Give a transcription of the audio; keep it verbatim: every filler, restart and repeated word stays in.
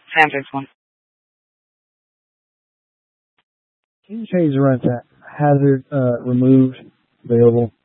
Sam six one. Can you change the rent that hazard uh, removed available?